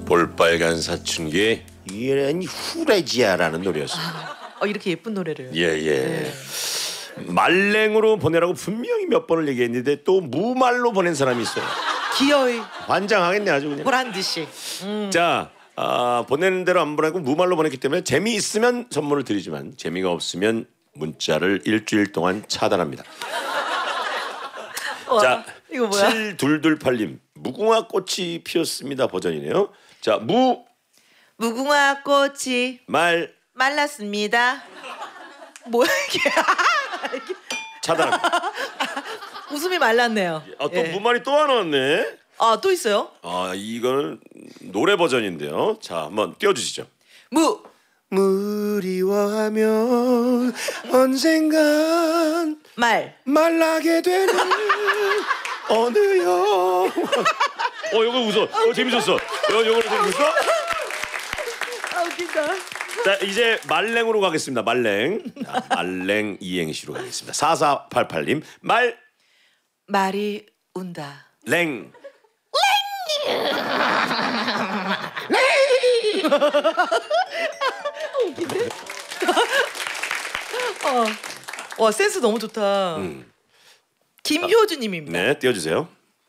볼빨간 사춘기 이런 후레지야라는 노래였습니다. 이렇게 예쁜 노래를. 예. 네. 말랭으로 보내라고 분명히 몇 번을 얘기했는데 또 무말로 보낸 사람이 있어요. 기어이 환장하겠네 아주 그냥. 보란 듯이. 자, 보내는 대로 안 보내고 무말로 보냈기 때문에 재미있으면 선물을 드리지만 재미가 없으면 문자를 일주일 동안 차단합니다. 와, 자, 이거 뭐야? 7228님 무궁화 꽃이 피었습니다 버전이네요. 자, 무궁화 꽃이 말랐습니다. 뭐야 이게? 차단합니다. 웃음이 말랐네요. 또 예. 무말이 또 하나 왔네. 또 있어요? 이거는 노래 버전인데요. 자, 한번 띄워주시죠. 무리워하면 언젠간 말라게 되는 어느 여. 요거 웃어. 재밌었어. 요거 재밌었어? 웃긴다. 자, 이제 말랭으로 가겠습니다. 말랭. 자, 말랭 이행시로 가겠습니다. 4488님 말이 운다. 랭. 웃긴데? 와 센스 너무 좋다. 김효주님입니다. 네, 띄워주세요.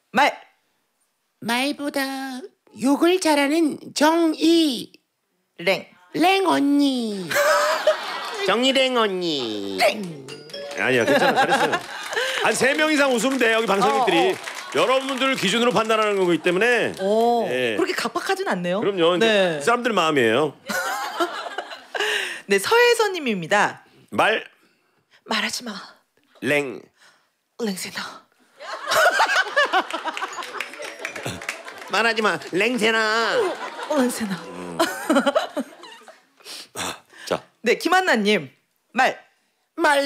말보다 욕을 잘하는 정이 랭 언니. 정이랭 언니. 아니야, 괜찮아, 잘했어요. 한 3명 이상 웃으면 돼. 여기 방송객들이 여러분들 기준으로 판단하는 거기 때문에. 네. 그렇게 각박하진 않네요. 그럼요. 네. 이 사람들 마음이에요. 네, 서혜선님입니다. 말하지 마. 랭. 랭세나. 말하지 마. 랭세나. 랭세나. 자. 네, 김한나님 말